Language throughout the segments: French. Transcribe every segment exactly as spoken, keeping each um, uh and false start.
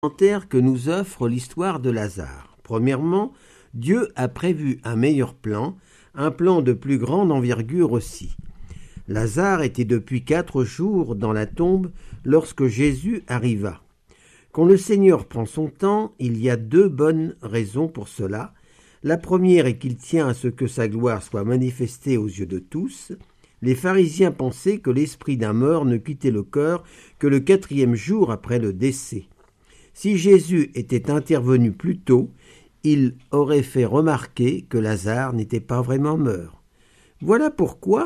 Commentaire que nous offre l'histoire de Lazare. Premièrement, Dieu a prévu un meilleur plan, un plan de plus grande envergure aussi. Lazare était depuis quatre jours dans la tombe lorsque Jésus arriva. Quand le Seigneur prend son temps, il y a deux bonnes raisons pour cela. La première est qu'il tient à ce que sa gloire soit manifestée aux yeux de tous. Les pharisiens pensaient que l'esprit d'un mort ne quittait le corps que le quatrième jour après le décès. Si Jésus était intervenu plus tôt, il aurait fait remarquer que Lazare n'était pas vraiment mort. Voilà pourquoi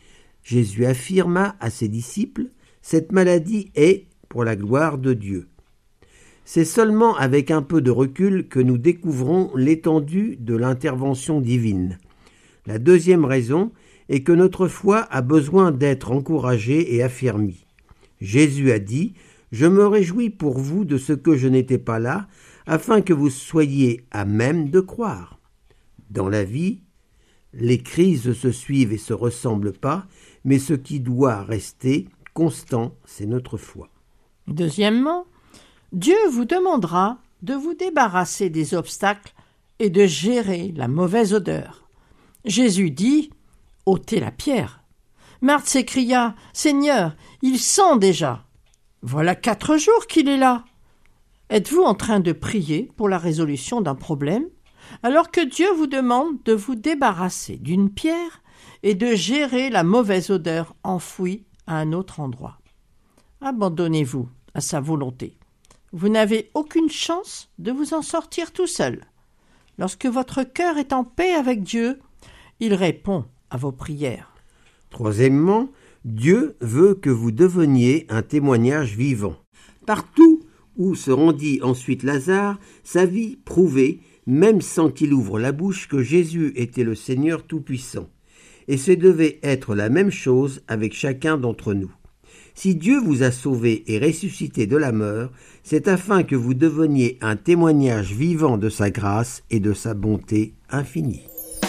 Jésus affirma à ses disciples « Cette maladie est pour la gloire de Dieu ». C'est seulement avec un peu de recul que nous découvrons l'étendue de l'intervention divine. La deuxième raison est que notre foi a besoin d'être encouragée et affermie. Jésus a dit « Je me réjouis pour vous de ce que je n'étais pas là, afin que vous soyez à même de croire. » Dans la vie, les crises se suivent et se ressemblent pas, mais ce qui doit rester constant, c'est notre foi. Deuxièmement, Dieu vous demandera de vous débarrasser des obstacles et de gérer la mauvaise odeur. Jésus dit « ôtez la pierre ». Marthe s'écria « Seigneur, il sent déjà ». Voilà quatre jours qu'il est là. Êtes-vous en train de prier pour la résolution d'un problème, alors que Dieu vous demande de vous débarrasser d'une pierre et de gérer la mauvaise odeur enfouie à un autre endroit? Abandonnez-vous à sa volonté. Vous n'avez aucune chance de vous en sortir tout seul. Lorsque votre cœur est en paix avec Dieu, il répond à vos prières. Troisièmement, Dieu veut que vous deveniez un témoignage vivant. Partout où se rendit ensuite Lazare, sa vie prouvait, même sans qu'il ouvre la bouche, que Jésus était le Seigneur Tout-Puissant. Et ce devait être la même chose avec chacun d'entre nous. Si Dieu vous a sauvé et ressuscité de la mort, c'est afin que vous deveniez un témoignage vivant de sa grâce et de sa bonté infinie.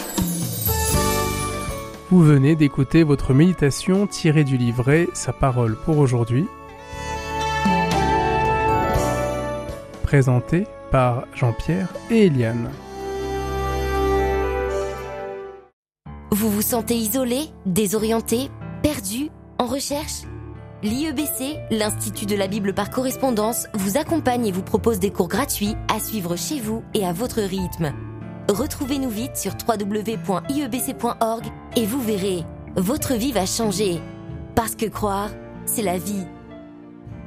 Vous venez d'écouter votre méditation tirée du livret « Sa parole pour aujourd'hui », présentée par Jean-Pierre et Eliane. Vous vous sentez isolé, désorienté, perdu, en recherche ? L'I E B C, l'Institut de la Bible par correspondance, vous accompagne et vous propose des cours gratuits à suivre chez vous et à votre rythme. Retrouvez-nous vite sur w w w point i e b c point org et vous verrez, votre vie va changer. Parce que croire, c'est la vie.